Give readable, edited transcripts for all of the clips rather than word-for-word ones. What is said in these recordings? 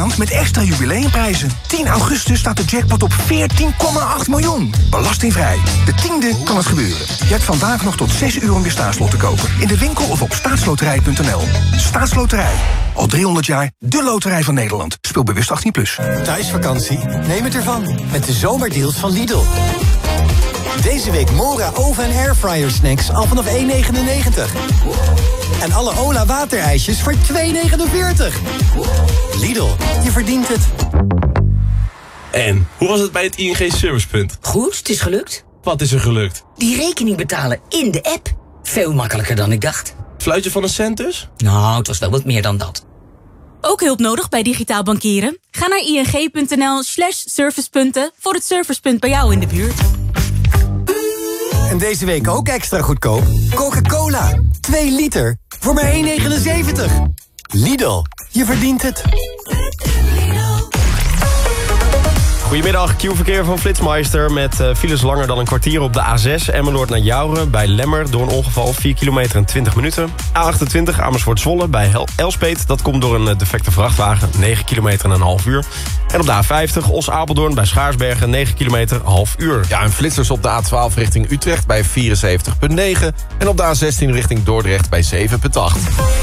maand met extra jubileumprijzen. 10 augustus staat de jackpot op 14,8 miljoen. Belastingvrij. De 10e kan het gebeuren. Je hebt vandaag nog tot 6 uur om je staatslot te kopen. In de winkel of op staatsloterij.nl. Staatsloterij. Al 300 jaar de loterij van Nederland. Speel bewust 18+. Thuisvakantie? Neem het ervan. Met de zomerdeals van Lidl. Deze week Mora oven- en airfryer snacks al vanaf €1,99. En alle Ola waterijsjes voor €2,49. Lidl, je verdient het. En, hoe was het bij het ING Servicepunt? Goed, het is gelukt. Wat is er gelukt? Die rekening betalen in de app. Veel makkelijker dan ik dacht. Fluitje van een cent dus? Nou, het was wel wat meer dan dat. Ook hulp nodig bij digitaal bankieren? Ga naar ing.nl/servicepunten voor het servicepunt bij jou in de buurt. En deze week ook extra goedkoop. Coca-Cola, 2 liter, voor maar €1,79. Lidl, je verdient het. Goedemiddag, Q-verkeer van Flitsmeister met files langer dan een kwartier op de A6. Emmeloord naar Jouren bij Lemmer door een ongeval 4 kilometer en 20 minuten. A28 Amersfoort-Zwolle bij Elspeet. Dat komt door een defecte vrachtwagen, 9 kilometer en een half uur. En op de A50 Os-Apeldoorn bij Schaarsbergen, 9 kilometer, half uur. Ja, en flitsers op de A12 richting Utrecht bij 74,9. En op de A16 richting Dordrecht bij 7,8.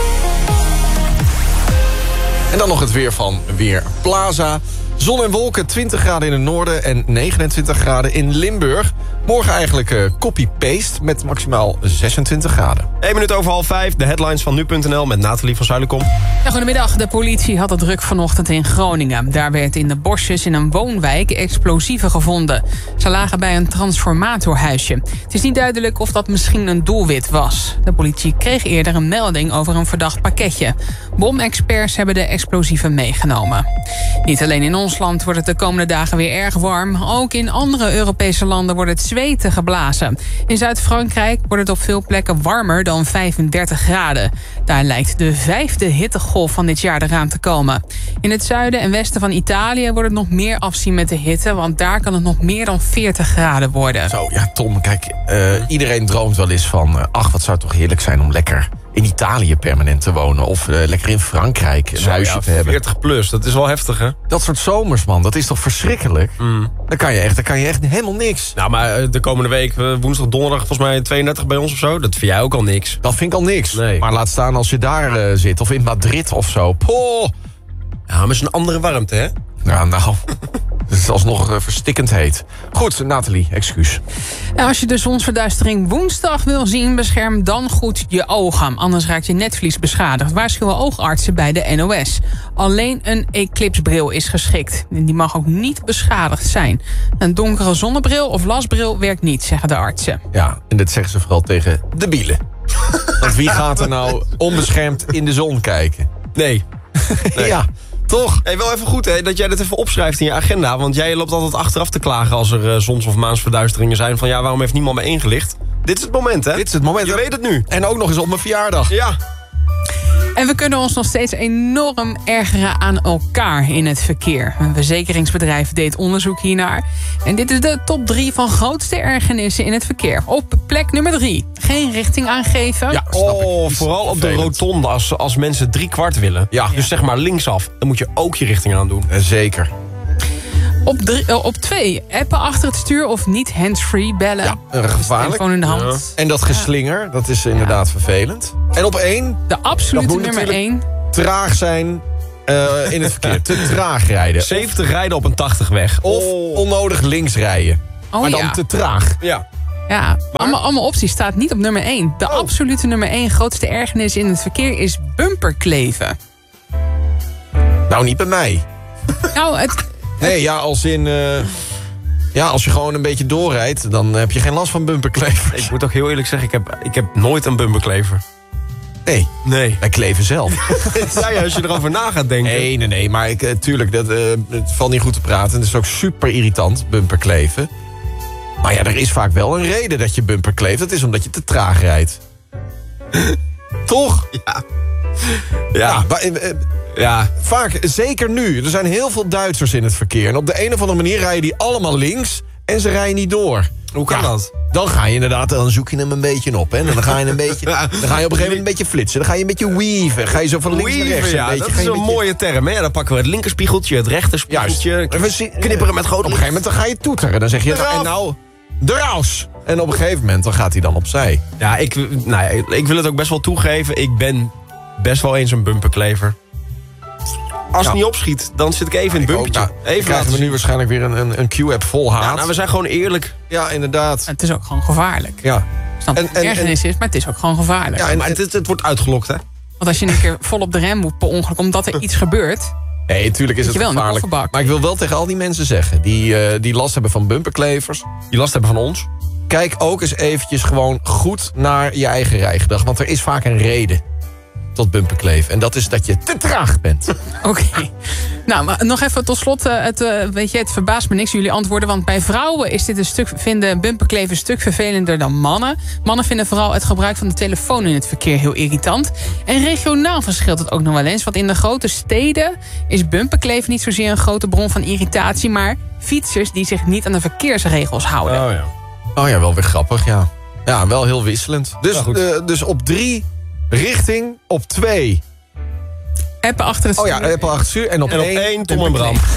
En dan nog het weer van Weerplaza. Zon en wolken, 20 graden in het noorden en 29 graden in Limburg. Morgen eigenlijk copy-paste met maximaal 26 graden. 1 minuut over 4:30, de headlines van nu.nl met Nathalie van Zuilenkom. Ja, goedemiddag. De politie had het druk vanochtend in Groningen. Daar werd in de bosjes in een woonwijk explosieven gevonden. Ze lagen bij een transformatorhuisje. Het is niet duidelijk of dat misschien een doelwit was. De politie kreeg eerder een melding over een verdacht pakketje. Bomexperts hebben de explosieven meegenomen. Niet alleen in ons land wordt het de komende dagen weer erg warm. Ook in andere Europese landen wordt het zweten geblazen. In Zuid-Frankrijk wordt het op veel plekken warmer dan 35 graden. Daar lijkt de 5e hittegolf van dit jaar eraan te komen. In het zuiden en westen van Italië wordt het nog meer afzien met de hitte, want daar kan het nog meer dan 40 graden worden. Zo, ja Tom, kijk, iedereen droomt wel eens van... ach, wat zou het toch heerlijk zijn om lekker in Italië permanent te wonen. Of lekker in Frankrijk een huisje te hebben. 40 plus, dat is wel heftig, hè? Dat soort zomers, man, dat is toch verschrikkelijk? Dan kan je echt helemaal niks. Nou, maar de komende week, woensdag, donderdag, volgens mij 32 bij ons of zo. Dat vind jij ook al niks. Dat vind ik al niks. Nee. Maar laat staan als je daar zit, of in Madrid of zo. Poh. Ja, maar het is een andere warmte, hè? Ja, nou... Het is alsnog verstikkend heet. Goed, Nathalie, excuus. En als je de zonsverduistering woensdag wil zien, bescherm dan goed je ogen. Anders raakt je netvlies beschadigd. Waarschuwen oogartsen bij de NOS. Alleen een eclipsbril is geschikt. En die mag ook niet beschadigd zijn. Een donkere zonnebril of lasbril werkt niet, zeggen de artsen. Ja, en dit zeggen ze vooral tegen debielen. Want wie gaat er nou onbeschermd in de zon kijken? Nee. Ja. Toch? Hey, wel even goed, hè, dat jij dat even opschrijft in je agenda. Want jij loopt altijd achteraf te klagen als er zons- of maansverduisteringen zijn. Van ja, waarom heeft niemand me ingelicht? Dit is het moment, hè? Dit is het moment. Je weet het nu. En ook nog eens op mijn verjaardag. Ja. En we kunnen ons nog steeds enorm ergeren aan elkaar in het verkeer. Een verzekeringsbedrijf deed onderzoek hiernaar. En dit is de top 3 van grootste ergernissen in het verkeer. Op plek nummer 3. Geen richting aangeven. Ja, snap ik. Vooral op de rotonde als mensen 3/4 willen. Ja. Dus zeg maar linksaf. Dan moet je ook je richting aan doen. Zeker. Op 2, appen achter het stuur of niet handsfree bellen. Ja, gevaarlijk. Telefoon in de hand. Ja. En dat geslinger, dat is inderdaad vervelend. En op 1... De absolute nummer 1. Traag zijn in het verkeer. Te traag rijden. 70 rijden op een 80 weg. Of onnodig links rijden. Oh, maar dan ja. te traag. Ja. Ja, allemaal opties staat niet op nummer 1. De absolute nummer 1 grootste ergernis in het verkeer is bumperkleven. Nou, niet bij mij. Nou, het... Nee, ja, als in... ja, als je gewoon een beetje doorrijdt, dan heb je geen last van bumperklevers. Ik moet ook heel eerlijk zeggen, ik heb nooit een bumperklever. Nee, wij kleven zelf. Ja, als je erover na gaat denken. Nee, maar tuurlijk, het valt niet goed te praten. Het is ook super irritant, bumperkleven. Maar ja, er is vaak wel een reden dat je bumper kleeft. Dat is omdat je te traag rijdt. Toch? Ja. Ja, vaak, zeker nu. Er zijn heel veel Duitsers in het verkeer. En op de een of andere manier rijden die allemaal links en ze rijden niet door. Hoe kan dat? Dan ga je inderdaad, dan zoek je hem een beetje op. Hè? En dan ga je een beetje, dan ga je op een gegeven moment een beetje flitsen. Dan ga je een beetje weaven. Ga je zo van links naar rechts. Ja, een beetje, dat is een mooie term. Hè? Dan pakken we het linkerspiegeltje, het rechterspiegeltje. Knipperen met groot Op een gegeven moment dan ga je toeteren. Dan zeg je, en nou, draus. En op een gegeven moment dan gaat hij dan opzij. Ja, ik wil het ook best wel toegeven. Ik ben best wel eens een bumperklever. Als het niet opschiet, dan zit ik even in het bumpertje. Even krijgen we nu waarschijnlijk weer een Q-app vol haat. Ja, nou, we zijn gewoon eerlijk. Ja, inderdaad. Het is ook gewoon gevaarlijk. Ja. Ik snap dat het ergernis is, maar het is ook gewoon gevaarlijk. Ja, Maar het wordt uitgelokt, hè? Want als je een keer vol op de rem moet per ongeluk omdat er iets gebeurt... Nee, natuurlijk is het wel in de gevaarlijk. kofferbak. Maar ik wil wel tegen al die mensen zeggen... die last hebben van bumperklevers... Die last hebben van ons. Kijk ook eens eventjes gewoon goed naar je eigen rijgedrag. Want er is vaak een reden tot bumperkleven. En dat is dat je te traag bent. Oké. Nou, maar nog even tot slot. Het verbaast me niks jullie antwoorden. Want bij vrouwen is dit vinden bumperkleven een stuk vervelender dan mannen. Mannen vinden vooral het gebruik van de telefoon in het verkeer heel irritant. En regionaal verschilt het ook nog wel eens. Want in de grote steden is bumperkleven niet zozeer een grote bron van irritatie. Maar fietsers die zich niet aan de verkeersregels houden. Oh ja. Oh ja, wel weer grappig, ja. Ja, wel heel wisselend. Dus op 3 richting, op 2. Appen achter het stuur. Oh ja, appen achter het stuur. En op 1 Tom en Bram.